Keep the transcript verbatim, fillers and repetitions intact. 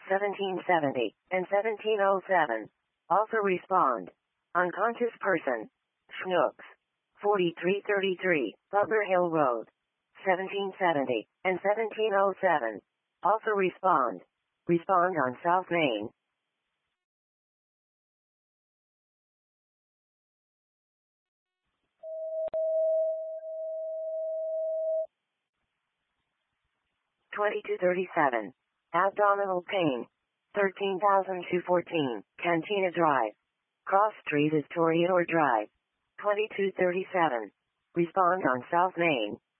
seventeen seventy, and seventeen oh seven. Also respond. Unconscious person. Schnooks. forty-three thirty-three, Butler Hill Road. seventeen seventy, and seventeen oh seven. Also respond. Respond on South Main. twenty-two thirty-seven. Abdominal pain. thirteen thousand two hundred fourteen, Cantina Drive. Cross Street is Toreador Drive. twenty-two thirty-seven. Respond on South Main.